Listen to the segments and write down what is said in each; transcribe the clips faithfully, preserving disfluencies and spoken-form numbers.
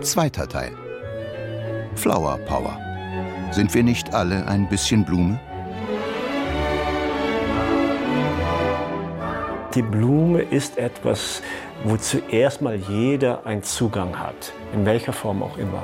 Zweiter Teil. Flower Power. Sind wir nicht alle ein bisschen Blume? Die Blume ist etwas, wozu erstmal jeder einen Zugang hat, in welcher Form auch immer.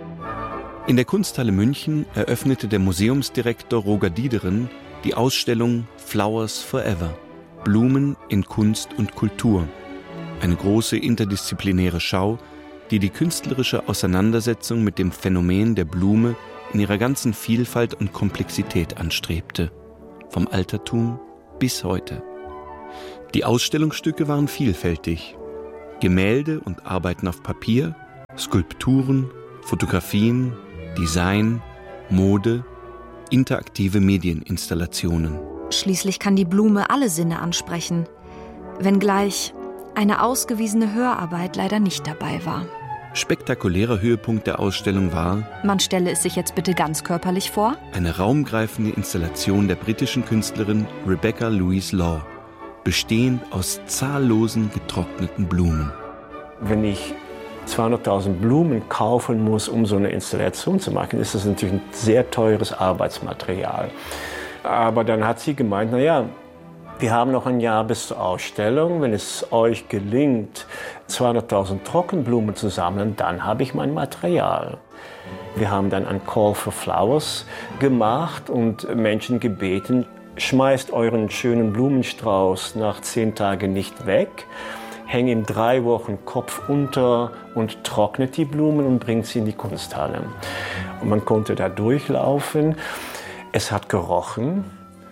In der Kunsthalle München eröffnete der Museumsdirektor Roger Diederen die Ausstellung Flowers Forever – Blumen in Kunst und Kultur. Eine große interdisziplinäre Schau, die die künstlerische Auseinandersetzung mit dem Phänomen der Blume in ihrer ganzen Vielfalt und Komplexität anstrebte. Vom Altertum bis heute. Die Ausstellungsstücke waren vielfältig. Gemälde und Arbeiten auf Papier, Skulpturen, Fotografien, Design, Mode, interaktive Medieninstallationen. Schließlich kann die Blume alle Sinne ansprechen, wenngleich eine ausgewiesene Hörarbeit leider nicht dabei war. Spektakulärer Höhepunkt der Ausstellung war: Man stelle es sich jetzt bitte ganz körperlich vor. Eine raumgreifende Installation der britischen Künstlerin Rebecca Louise Law, bestehend aus zahllosen getrockneten Blumen. Wenn ich zweihunderttausend Blumen kaufen muss, um so eine Installation zu machen, ist das natürlich ein sehr teures Arbeitsmaterial. Aber dann hat sie gemeint, naja, wir haben noch ein Jahr bis zur Ausstellung. Wenn es euch gelingt, zweihunderttausend Trockenblumen zu sammeln, dann habe ich mein Material. Wir haben dann ein Call for Flowers gemacht und Menschen gebeten, schmeißt euren schönen Blumenstrauß nach zehn Tagen nicht weg, hängt ihm drei Wochen Kopf unter und trocknet die Blumen und bringt sie in die Kunsthalle. Und man konnte da durchlaufen. Es hat gerochen.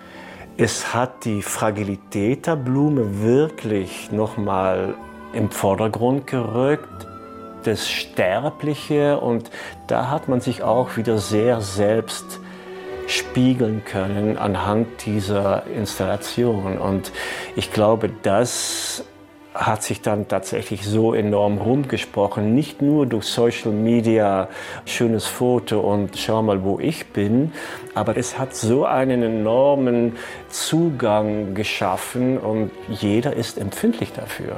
Es hat die Fragilität der Blume wirklich noch mal im Vordergrund gerückt. Das Sterbliche. Und da hat man sich auch wieder sehr selbst spiegeln können anhand dieser Installation. Und ich glaube, das hat sich dann tatsächlich so enorm rumgesprochen. Nicht nur durch Social Media, schönes Foto und schau mal, wo ich bin. Aber es hat so einen enormen Zugang geschaffen und jeder ist empfindlich dafür.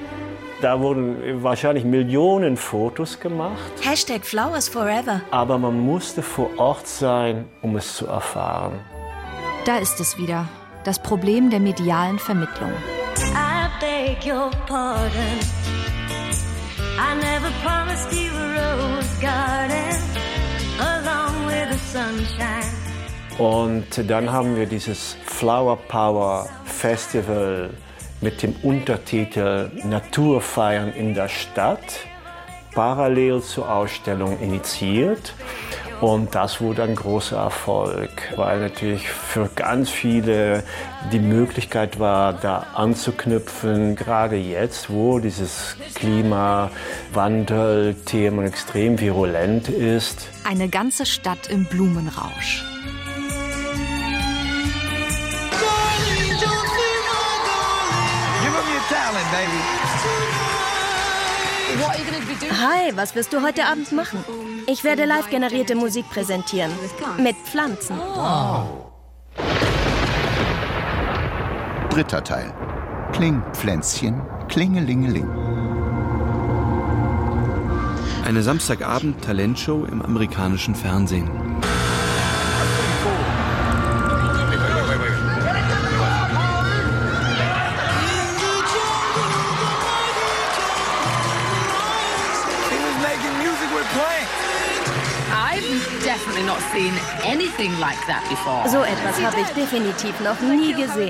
Da wurden wahrscheinlich Millionen Fotos gemacht. Hashtag Flowers Forever. Aber man musste vor Ort sein, um es zu erfahren. Da ist es wieder, das Problem der medialen Vermittlung. I beg your pardon. I never promised you a rose garden along with the sunshine. Und dann haben wir dieses Flower Power Festival mit dem Untertitel Naturfeiern in der Stadt parallel zur Ausstellung initiiert. Und das wurde ein großer Erfolg, weil natürlich für ganz viele die Möglichkeit war, da anzuknüpfen, gerade jetzt, wo dieses Klimawandel-Thema extrem virulent ist. Eine ganze Stadt im Blumenrausch. Hi, was wirst du heute Abend machen? Ich werde live generierte Musik präsentieren. Mit Pflanzen. Wow. Dritter Teil. Klingpflänzchen, klingelingeling. Eine Samstagabend-Talentshow im amerikanischen Fernsehen. So etwas habe ich definitiv noch nie gesehen.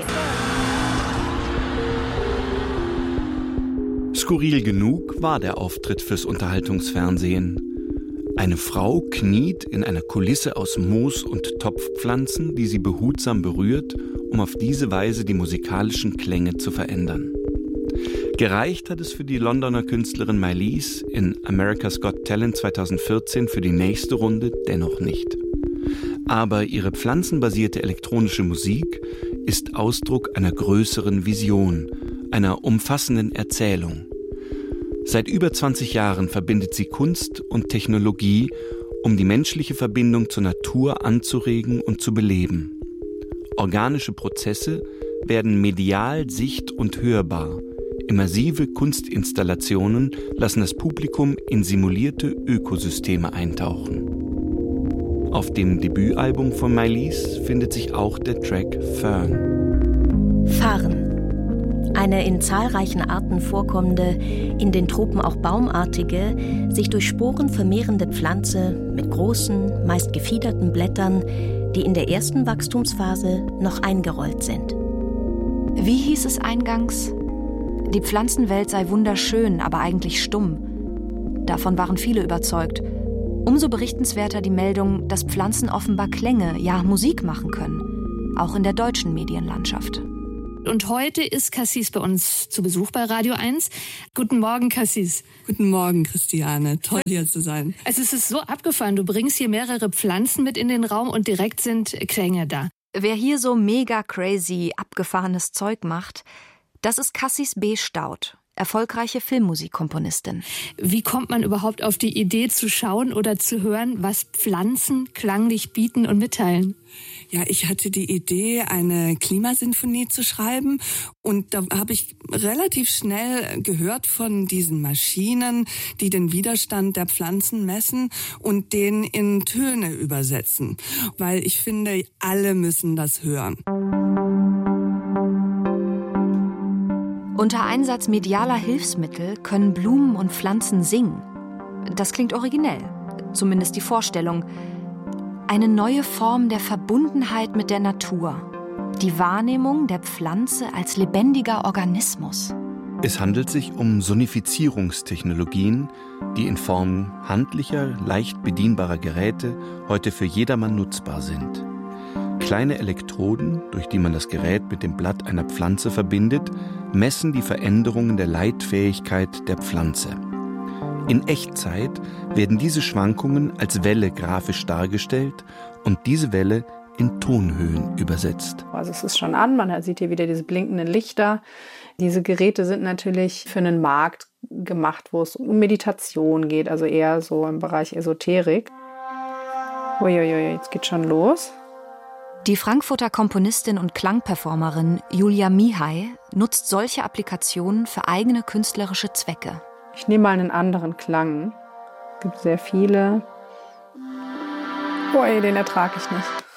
Skurril genug war der Auftritt fürs Unterhaltungsfernsehen. Eine Frau kniet in einer Kulisse aus Moos und Topfpflanzen, die sie behutsam berührt, um auf diese Weise die musikalischen Klänge zu verändern. Gereicht hat es für die Londoner Künstlerin Mylise in America's Got Talent zweitausendvierzehn für die nächste Runde dennoch nicht. Aber ihre pflanzenbasierte elektronische Musik ist Ausdruck einer größeren Vision, einer umfassenden Erzählung. Seit über zwanzig Jahren verbindet sie Kunst und Technologie, um die menschliche Verbindung zur Natur anzuregen und zu beleben. Organische Prozesse werden medial sicht- und hörbar, Immersive Kunstinstallationen lassen das Publikum in simulierte Ökosysteme eintauchen. Auf dem Debütalbum von Maëlys findet sich auch der Track Fern. Farn. Eine in zahlreichen Arten vorkommende, in den Tropen auch baumartige, sich durch Sporen vermehrende Pflanze mit großen, meist gefiederten Blättern, die in der ersten Wachstumsphase noch eingerollt sind. Wie hieß es eingangs? Die Pflanzenwelt sei wunderschön, aber eigentlich stumm. Davon waren viele überzeugt. Umso berichtenswerter die Meldung, dass Pflanzen offenbar Klänge, ja Musik machen können. Auch in der deutschen Medienlandschaft. Und heute ist Cassis bei uns zu Besuch bei Radio eins. Guten Morgen, Cassis. Guten Morgen, Christiane. Toll, hier zu sein. Also es ist so abgefahren. Du bringst hier mehrere Pflanzen mit in den Raum und direkt sind Klänge da. Wer hier so mega crazy abgefahrenes Zeug macht, das ist Cassis B. Staudt, erfolgreiche Filmmusikkomponistin. Wie kommt man überhaupt auf die Idee zu schauen oder zu hören, was Pflanzen klanglich bieten und mitteilen? Ja, ich hatte die Idee, eine Klimasinfonie zu schreiben, und da habe ich relativ schnell gehört von diesen Maschinen, die den Widerstand der Pflanzen messen und den in Töne übersetzen, weil ich finde, alle müssen das hören. Unter Einsatz medialer Hilfsmittel können Blumen und Pflanzen singen. Das klingt originell, zumindest die Vorstellung. Eine neue Form der Verbundenheit mit der Natur. Die Wahrnehmung der Pflanze als lebendiger Organismus. Es handelt sich um Sonifizierungstechnologien, die in Form handlicher, leicht bedienbarer Geräte heute für jedermann nutzbar sind. Kleine Elektroden, durch die man das Gerät mit dem Blatt einer Pflanze verbindet, messen die Veränderungen der Leitfähigkeit der Pflanze. In Echtzeit werden diese Schwankungen als Welle grafisch dargestellt und diese Welle in Tonhöhen übersetzt. Also es ist schon an, man sieht hier wieder diese blinkenden Lichter. Diese Geräte sind natürlich für einen Markt gemacht, wo es um Meditation geht, also eher so im Bereich Esoterik. Uiuiui, jetzt geht schon los. Die Frankfurter Komponistin und Klangperformerin Julia Mihai nutzt solche Applikationen für eigene künstlerische Zwecke. Ich nehme mal einen anderen Klang. Es gibt sehr viele. Boah, den ertrage ich nicht.